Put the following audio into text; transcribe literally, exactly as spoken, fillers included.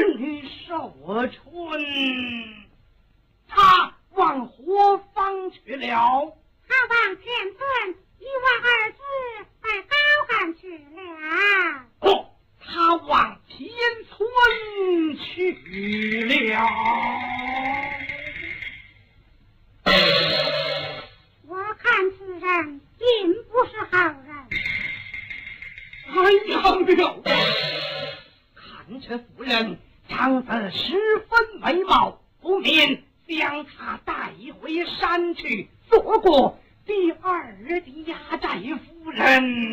儿女寿春，他往何方去了？ 他往田村与我儿子在高干去了。 哦，他往田村去了。 我看此人并不是好人。 哎呀，妙！看这妇人长得十分美貌，不免将她带回山去，做过第二的压寨夫人。